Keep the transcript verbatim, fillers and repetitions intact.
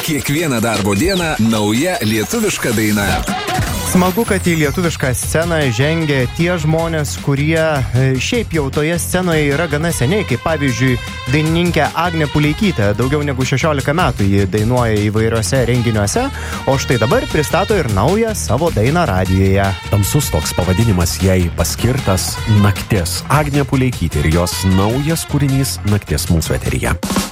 Kiekvieną darbo dieną nauja lietuviška daina. Smagu, kad į lietuvišką sceną žengia tie žmonės, kurie šiaip jau toje scenoje yra gana seniai, kaip pavyzdžiui dainininkė Agnė Puleikytė. Daugiau negu šešiolika metų ji dainuoja įvairiuose renginiuose, o štai dabar pristato ir naują savo dainą radijuje. Tamsus toks pavadinimas jai paskirtas Naktis. Agnė Puleikytė ir jos naujas kūrinys Naktis mūsų eteryje.